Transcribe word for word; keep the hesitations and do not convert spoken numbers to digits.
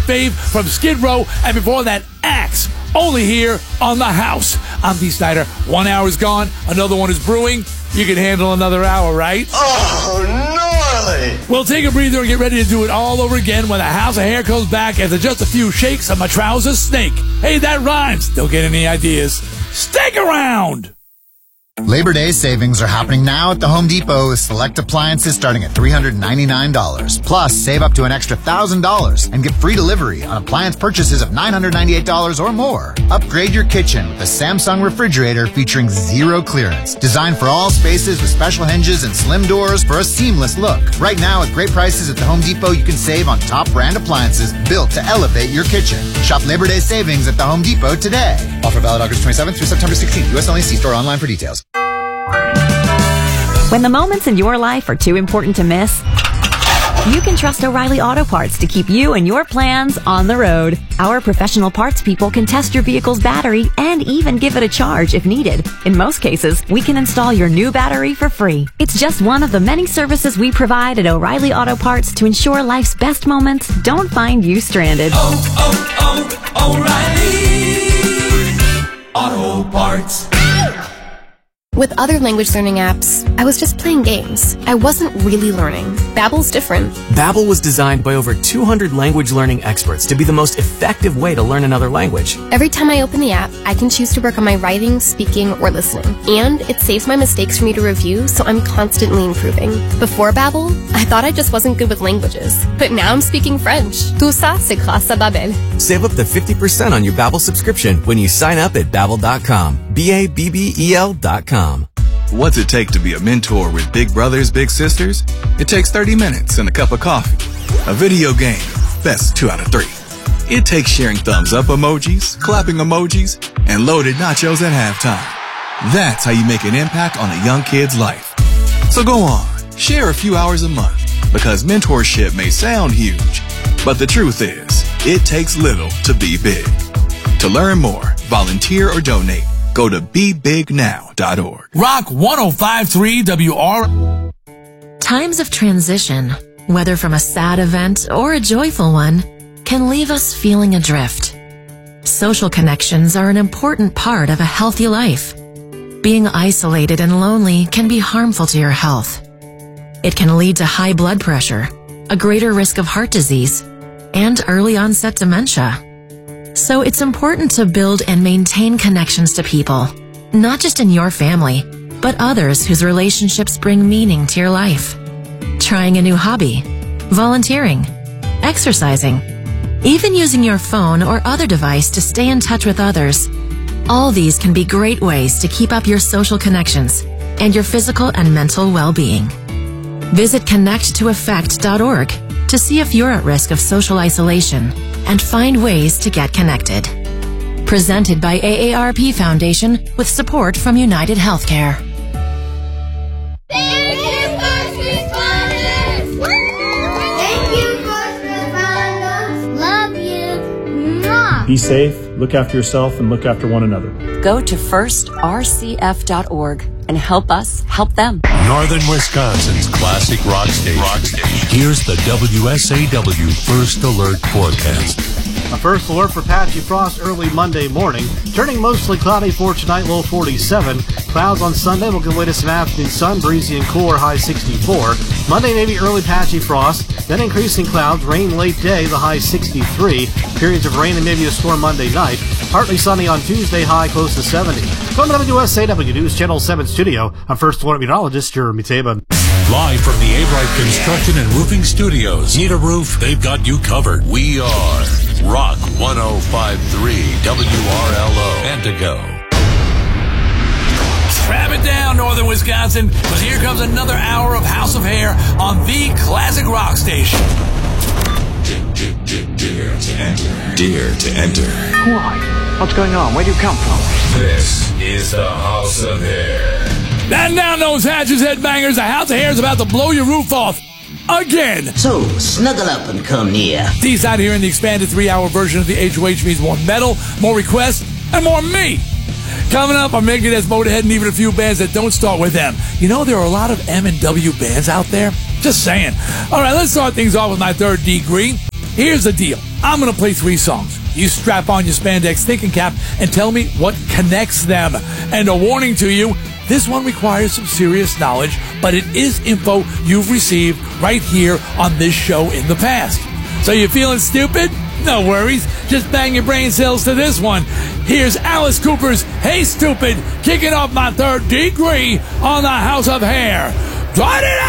fave from Skid Row, and before that, Axe. Only here on The House. I'm Dee Snider. One hour is gone. Another one is brewing. You can handle another hour, right? Oh, gnarly! Well, take a breather and get ready to do it all over again when The House of Hair comes back after just a few shakes of my trousers snake. Hey, that rhymes. Don't get any ideas? Stick around! Labor Day savings are happening now at the Home Depot with select appliances starting at three hundred ninety-nine dollars. Plus, save up to an extra one thousand dollars and get free delivery on appliance purchases of nine hundred ninety-eight dollars or more. Upgrade your kitchen with a Samsung refrigerator featuring zero clearance. Designed for all spaces with special hinges and slim doors for a seamless look. Right now, at great prices at the Home Depot, you can save on top brand appliances built to elevate your kitchen. Shop Labor Day savings at the Home Depot today. Offer valid August twenty-seventh through September sixteenth. U S only. See store online for details. When the moments in your life are too important to miss, you can trust O'Reilly Auto Parts to keep you and your plans on the road. Our professional parts people can test your vehicle's battery and even give it a charge if needed. In most cases, we can install your new battery for free. It's just one of the many services we provide at O'Reilly Auto Parts to ensure life's best moments don't find you stranded. Oh, oh, oh, O'Reilly Auto Parts. With other language learning apps, I was just playing games. I wasn't really learning. Babbel's different. Babbel was designed by over two hundred language learning experts to be the most effective way to learn another language. Every time I open the app, I can choose to work on my writing, speaking, or listening. And it saves my mistakes for me to review, so I'm constantly improving. Before Babbel, I thought I just wasn't good with languages. But now I'm speaking French. Tout ça, c'est grâce à Babbel. Save up to fifty percent on your Babbel subscription when you sign up at Babbel dot com. B A B B E L dot com. What's it take to be a mentor with big brothers, big sisters? It takes thirty minutes and a cup of coffee. A video game, best two out of three. It takes sharing thumbs up emojis, clapping emojis, and loaded nachos at halftime. That's how you make an impact on a young kid's life. So go on, share a few hours a month, because mentorship may sound huge, but the truth is, it takes little to be big. To learn more, volunteer or donate, go to be big now dot org. Rock one oh five point three W R. Times of transition, whether from a sad event or a joyful one, can leave us feeling adrift. Social connections are an important part of a healthy life. Being isolated and lonely can be harmful to your health. It can lead to high blood pressure, a greater risk of heart disease, and early onset dementia. So it's important to build and maintain connections to people, not just in your family, but others whose relationships bring meaning to your life. Trying a new hobby, volunteering, exercising, even using your phone or other device to stay in touch with others. All these can be great ways to keep up your social connections and your physical and mental well-being. Visit connect to effect dot org to see if you're at risk of social isolation and find ways to get connected. Presented by A A R P Foundation with support from United Healthcare. Thank you, first responders! Thank you, first responders! Love you! Mwah. Be safe, look after yourself, and look after one another. Go to first R C F dot org and help us help them. Northern Wisconsin's classic rock station. Rock station. Here's the W S A W First Alert forecast. A first alert for patchy frost early Monday morning. Turning mostly cloudy for tonight, low forty-seven. Clouds on Sunday will give way to some afternoon sun, breezy and cooler, high sixty-four. Monday, maybe early patchy frost, then increasing clouds, rain late day, the high sixty-three. Periods of rain and maybe a storm Monday night. Partly sunny on Tuesday, high close to seventy. From the W S A W News Channel seven studio, I'm First Alert meteorologist Jeremy Taban. Live from the A-Bright Construction and Roofing Studios. Need a roof? They've got you covered. We are Rock one oh five point three W R L O. Antigo. Trap it down, Northern Wisconsin, because here comes another hour of House of Hair on the classic rock station. Dare to enter. Dare to enter. Why? What's going on? Where do you come from? This is the House of Hair. Batten down those hatches, headbangers. The House of Hair is about to blow your roof off again. So, snuggle up and come near. D's out here in the expanded three-hour version of the H O H means more metal, more requests, and more me. Coming up, I'm making this Motorhead and even a few bands that don't start with M. You know, there are a lot of M and W bands out there. Just saying. All right, let's start things off with my third degree. Here's the deal. I'm going to play three songs. You strap on your spandex thinking cap and tell me what connects them. And a warning to you, this one requires some serious knowledge, but it is info you've received right here on this show in the past. So you feeling stupid? No worries. Just bang your brain cells to this one. Here's Alice Cooper's Hey Stupid, kicking off my third degree on the House of Hair. Try it out!